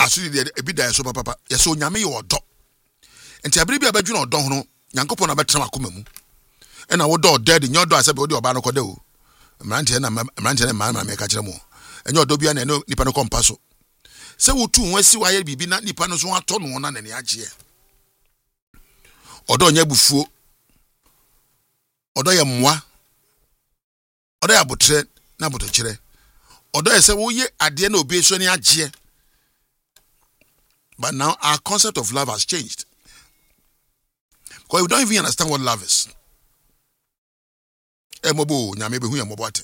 asuri de ebi da so papa yeso nyame ye odo enti abiri bi abadwuna odo ho no Nyankopon na betra makoma mu ena wo do dead nyodo asabe wo de oba no koda o mrante na me ka kire mo enyo odo bia na nipa no kompa so se wotu ho asi waye bibi na nipa no so ato no na ne agye odo nya bufuo odo ye mmoa odo ya botre na botokire odo ye se wo ye ade na obi so ne agye. But now our concept of love has changed. Because we don't even understand what love is. Emobo nyame be hu emobo ate.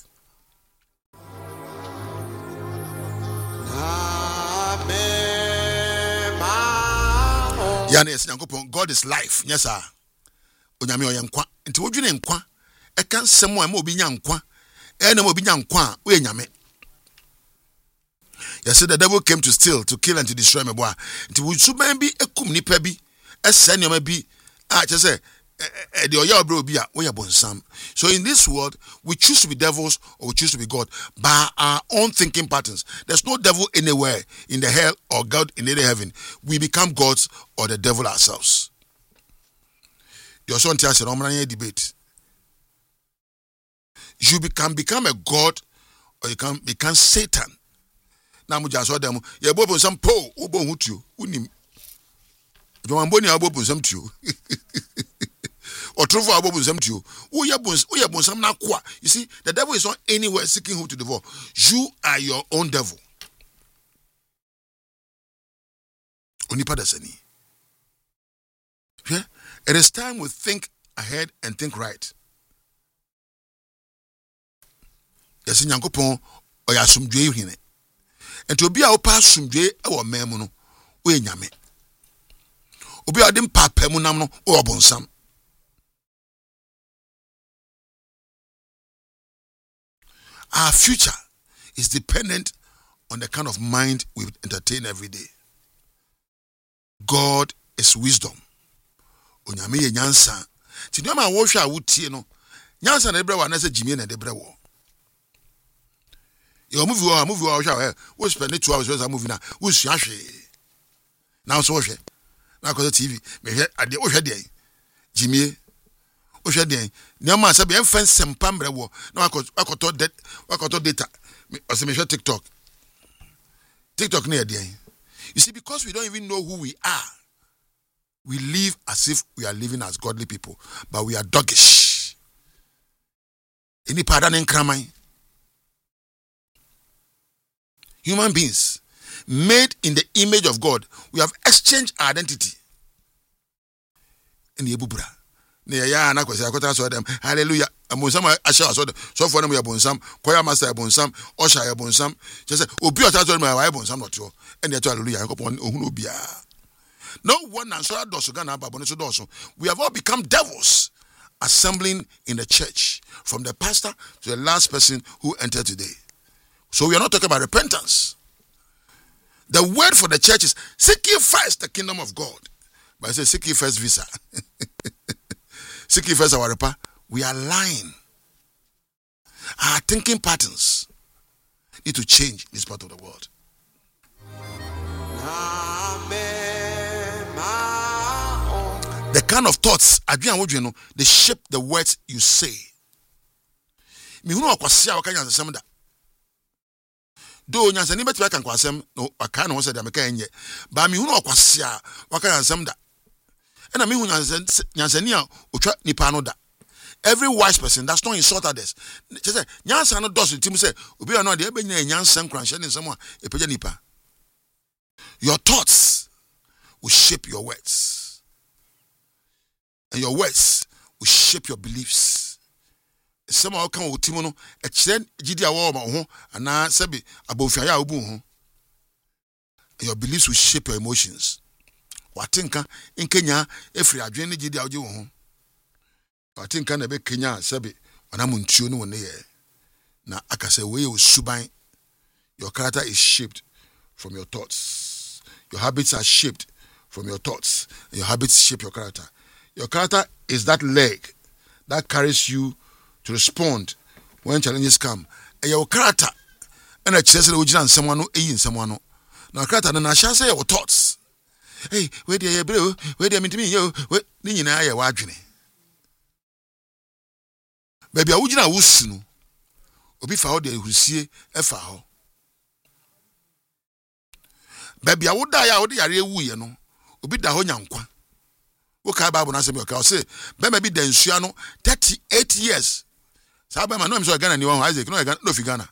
Yani esi Nyankopon, God is life. Yes sir. Onyame oye nkwa. Nti wodwene nkwa e kan semo e ma obi nya nkwa. Na ma obi nya nkwa we nyame. Yes, the devil came to steal, to kill, and to destroy me. Boy, it would so be a kum ni pebi, a senior maybe. Just say, the oya bro be a we are bonsam. So in this world, we choose to be devils or we choose to be God by our own thinking patterns. There's no devil anywhere in the hell or God in the heaven. We become gods or the devil ourselves. Your son tells you, "I'm debate." You can become a god or you can become Satan. Na mu jaso dem ye bobo nsam po obo hutuo unim jomamboni abobo nsam tuo otrofo abobo nsam tuo uye bonsam na kwa. You see, the devil is not anywhere seeking who to devour. You are your own devil. Onipa dasani. Yeah? It is time we think ahead and think right. Yesi Nyankopon oyasumdwe hine. Enti obi a opa asumdwe e wo memu no o enyame. Obi a de mpapa mu nam no o obonsam. Our future is dependent on the kind of mind we entertain every day. God is wisdom. Onyame ye nyansa. Ti no ma wo hwa a wotie no. Nyansa na debre wa na se jimie na debre wo. Your movie we spend 2 hours a movie na we hwe now so hwe na ko TV me hwe ade wo hwe de jimie wo hwe de na ma se be enfen sempa mbre wo na wakoto data o se me hwe TikTok na de. You see, because we don't even know who we are, we live as if we are living as godly people, but we are doggish. Any pardon in kramai. Human beings made in the image of God, we have exchanged our identity. In Yebubra. Hallelujah. Abonsam asha so for them we abonsam, choir master abonsam, usher abonsam. Just say obi otato me wa abonsam not yo. And the hallelujah yakopon ohunu bia. No one and so doso Ghana babone so doso. We have all become devils assembling in the church, from the pastor to the last person who entered today. So we are not talking about repentance. The word for the church is seek ye first the kingdom of God. But I say seek ye first visa. Seek ye first our repa. We are lying. Our thinking patterns need to change in this part of the world. The kind of thoughts they shape the words you say. Do nyansa ni betu aka nkwasem no aka no se da meka enye ba mi hu no kwasea waka yansam da na mi hu nyansa ni a otwa nipa no da. Every wise person does not insult others. Say nyansa no does tim say obi no de ebenya nyansa nkranhye ne nsam a epeja nipa. Your thoughts will shape your words, and your words will shape your beliefs. Some of come with Timono, a chen, Gidia Wama, and I sabi above Faya Ubu. Your beliefs will shape your emotions. Watinka in Kenya, if you are draining Gidia Ju. Watinka nebe Kenya, sabi, when I'm on tune one year. Now, I can say, where you subai, your character is shaped from your thoughts. Your habits are shaped from your thoughts. And your habits shape your character. Your character is that leg that carries you to respond when challenges come. And your character and a chess religion and someone who in someone na krata na ahya say your thoughts. Hey, where dey bro? Where dey me yo? Ni nyina ye wadwene. Baby a wugina wusu no. Obi fa ho de husie efa ho. Baby a woda ya wo de yare ewu ye no. Obi da ho nyankwa. Wo ka Bible na say o say be ma bi da nsua no 38 years. Sa ba ma no me so Ghana ni won Isaac no fi Ghana.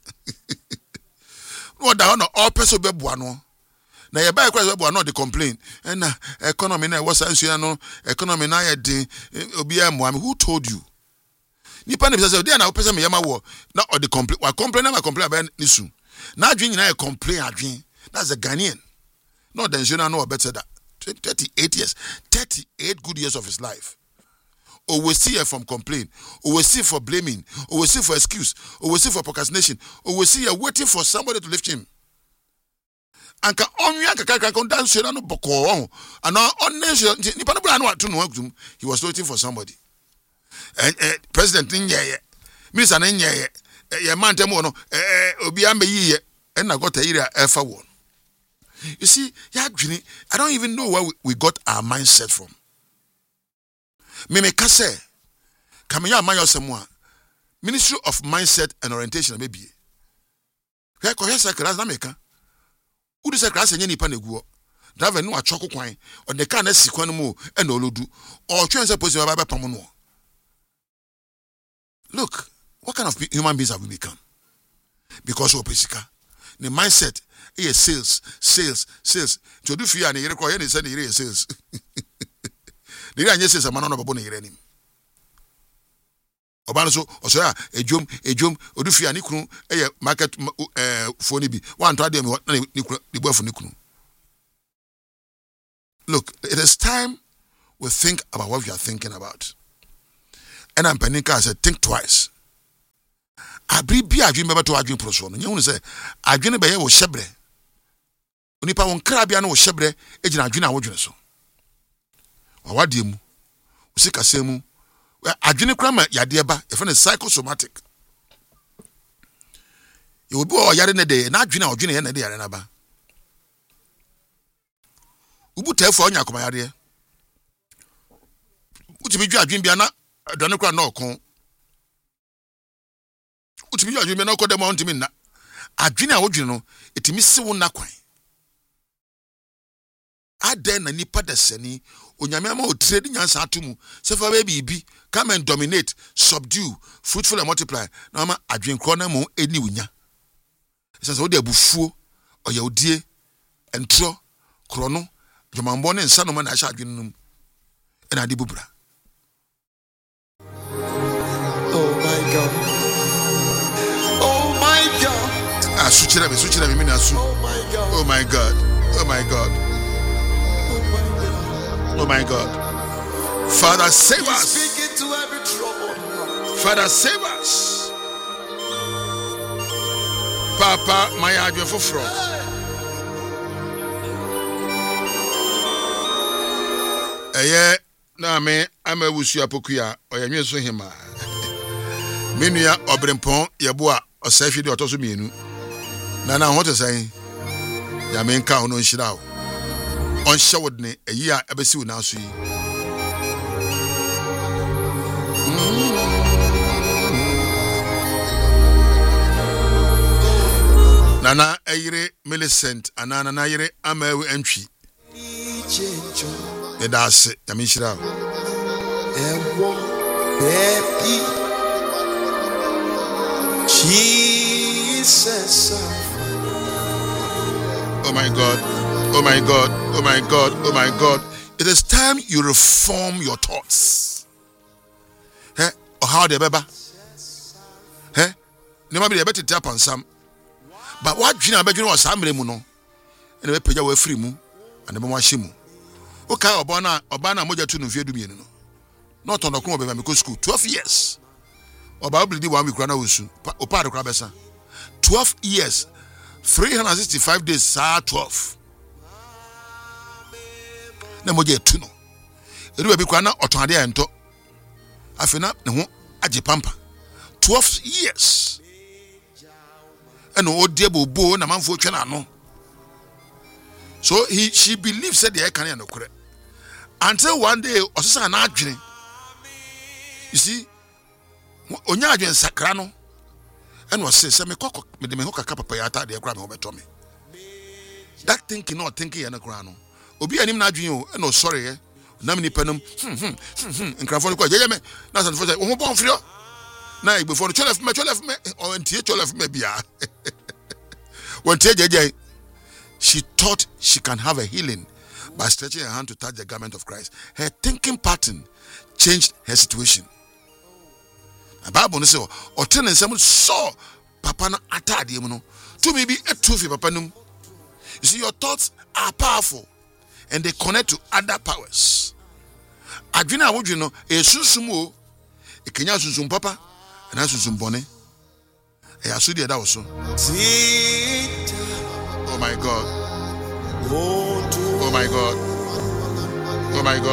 No da ho no all person be boa no. Na ye buy kwase be boa no dey complain. Na economy na was nsua no economy na ye din obi am who told you? Nipa ne be say dey na wo person me yama wo na o dey complain. Wa complain na ma complain about nisu. Na adwen nyina ye complain adwen. That's a Ghanaian. No the nsua no better that. 38 years, 38 good years of his life. Always see her from complain, always see for blaming, always see for excuse, always see for procrastination, always see her waiting for somebody to lift him. And can only dance no boko and on nation he was waiting for somebody. And President Minister man temo no obi am ye and I got a year ever one. You see, I don't even know where we got our mindset from. Meme kase, kamenya mayo semwa. Ministry of Mindset and Orientation maybe. Where ko hesa class na meka. Udu se class enye nipa neguo. Driver no achoko kwan. On the car na sikwan mu e na olodu. O twen se position ba pam no. Look, what kind of human beings have we become? Because of pesika. The mindset is sales. To do fear and you require any sales. The guy says a man on a bone in him. Obanso, or so a jum, Odufia Nikunu, a market for Nibi. One tried them what the boy for Nikunu. Look, it is time we think about what we are thinking about. And I'm Penika said, think twice. I be a dream about to argue person. You say, I dream by your shebre. Unipa won Carabian or shebre, agent Adrina Wodgeneso. Or what do you seek a semu? Well, Adrina Crammer, Yadiaba, if any psychosomatic. You will go a yard in a day, and Adrina or Junior and a day anaba. Ubu tell for Yakoma idea. Would you be judging Biana? I don't know no con. Uti bi adwuma na koda mount mi na adwene a wodwene no etimi se wo na kwan aden na nipa da sani onyame ama o trade nyansa atomu se fa ba bibi come and dominate, subdue, fruitful and multiply na ma adwene kro na mo eni wunya se wo de abufuo oyawdie entro kro no dwamambo ne nsa no ma na ahya adwene no ena ade bubura. Oh my God. Switch it up, me nasu. Oh my God. Oh my God. Oh my God. Father, save us. Father, save us. Papa, my advent for fraud. Eye na me ama wusu apokuya oyanwe so hima. Menua obrempon yeboa osafi de otoso mienu. Na what to say? Ya men ka ono nhira o. On shawod ne eyi a ebesi wo na so yi. Nana eyire Millicent anana na yire amawu antwi. E da se ya men nhira o. Ewo baby Jesus. Oh my God, oh my God, oh my God, oh my God. It is time you reform your thoughts. Hey, or how the beba? Hey, no matter the better tap on some. But what Gina Begin was Samre Muno, and the Peja were free mu, and the Mwashimu. Okay, Obana Moja to Nuviadu. Not on the Kuma Bemiko school, 12 years. Or probably 1 week, Ranawusu, Opa Crabessa. 12 years. 365 days, 12. Na moje tuno. Eruwe bi kwana otwade ento. Afina ne ho agepampa. 12 years. Eno odie bobo na manfo twa na no. So she believes that the can no correct. Until one day, Osisa na adwene. You see, onya adwene sakra no. And was say me koko me de me hoka papa ya ata de kra me obeto me. That thinking not thinking na kra no. Obi anim na adwene o, no sorry eh. Na me ni penum. Nkrafo ko jeje me. Na san fo say, "O mo bon frio." Na e before cholef me o entie cholef me bia. When jeje, she thought she can have a healing by stretching her hand to touch the garment of Christ. Her thinking pattern changed her situation. The Bible says, "O ten and some saw Papa no atade mu no. To me be a truth Papa num." You see, your thoughts are powerful and they connect to other powers. Adwina awodwe no e susum o. E kenya susum papa and susum bone. E asudi da wo so. Oh my God. Oh my God. Oh my God.